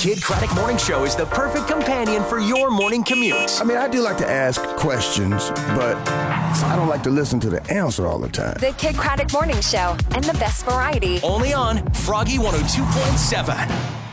Kid Craddock Morning Show is the perfect companion for your morning commute. I mean, I do like to ask questions, but I don't like to listen to the answer all the time. The Kid Craddock Morning Show and the best variety. Only on Froggy 102.7.